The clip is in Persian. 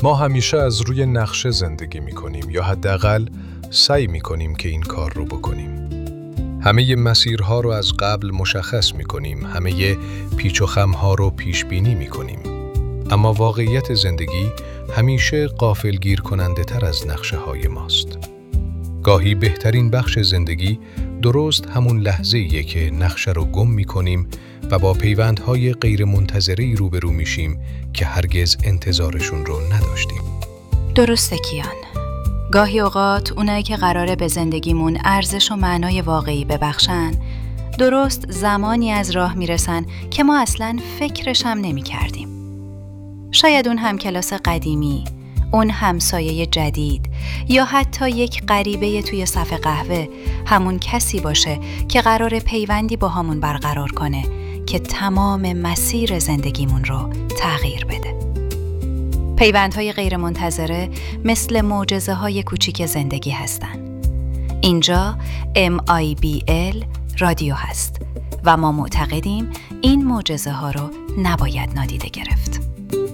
ما همیشه از روی نقشه زندگی می‌کنیم یا حداقل سعی می‌کنیم که این کار رو بکنیم. همه مسیرها رو از قبل مشخص می‌کنیم، همه پیچ و خم‌ها رو پیش بینی می‌کنیم. اما واقعیت زندگی همیشه غافلگیر کننده تر از نقشه های ماست. گاهی بهترین بخش زندگی درست همون لحظه‌ایه که نقشه رو گم می‌کنیم و با پیوندهای غیر منتظره‌ای روبرو میشیم که هرگز انتظارشون رو نداشتیم. درسته کیان. گاهی اوقات اونایی که قراره به زندگیمون ارزش و معنای واقعی ببخشن، درست زمانی از راه میرسن که ما اصلاً فکرش هم نمی کردیم. شاید اون همکلاس قدیمی، اون همسایه جدید یا حتی یک غریبه توی صف قهوه همون کسی باشه که قراره پیوندی با همون برقرار کنه که تمام مسیر زندگیمون رو تغییر بده. پیوندهای غیر منتظره مثل معجزه‌های کوچیک زندگی هستن. اینجا MIBL رادیو هست و ما معتقدیم این معجزه ها رو نباید نادیده گرفت.